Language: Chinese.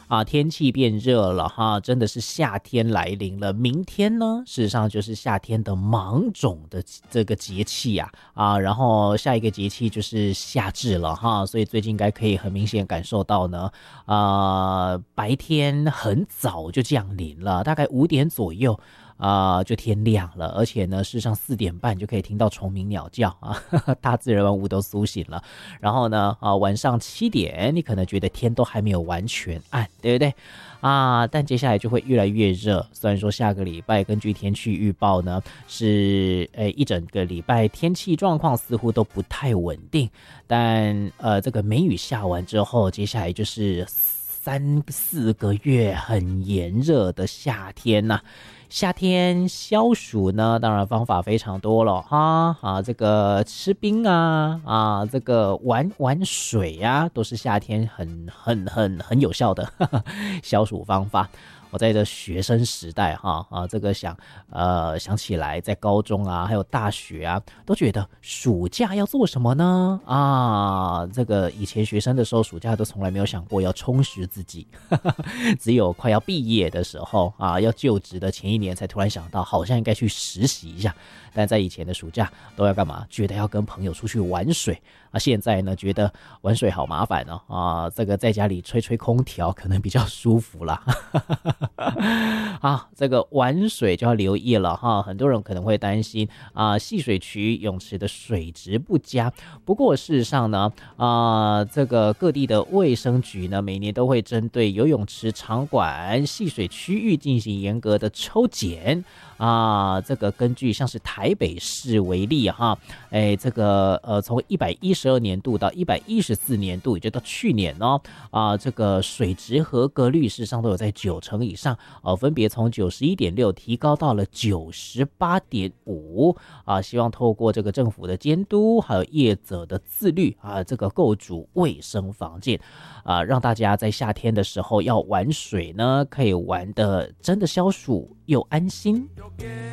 天气变热了哈，真的是夏天来临了。明天呢，事实上就是夏天的芒种的这个节气然后下一个节气就是夏至了哈，所以最近应该可以很明显感受到呢，白天很早就降临了，大概5点左右。就天亮了，而且呢，事实上4点半就可以听到虫鸣鸟叫大自然万物都苏醒了。然后呢，晚上7点，你可能觉得天都还没有完全暗，对不对？但接下来就会越来越热。虽然说下个礼拜根据天气预报呢，是一整个礼拜天气状况似乎都不太稳定，但这个梅雨下完之后，接下来就是3-4个月很炎热的夏天呐。夏天消暑呢，当然方法非常多了这个吃冰这个玩水都是夏天很有效的消暑方法。我在这学生时代这个想起来，在高中还有大学都觉得暑假要做什么呢？这个以前学生的时候，暑假都从来没有想过要充实自己，只有快要毕业的时候要就职的前一年才突然想到，好像应该去实习一下。但在以前的暑假都要干嘛？觉得要跟朋友出去玩水现在呢，觉得玩水好麻烦这个在家里吹吹空调可能比较舒服啦这个玩水就要留意了很多人可能会担心戏水区泳池的水质不佳。不过事实上呢这个各地的卫生局呢，每年都会针对游泳池、场馆、戏水区域进行严格的抽检这个根据像是台北市为例这个从112年度到114年度，也就到去年这个水质合格率事实上都有在90%以上分别从91.6提高到了98.5希望透过这个政府的监督，还有业者的自律这个构筑卫生防建让大家在夏天的时候要玩水呢，可以玩的真的消暑又安心。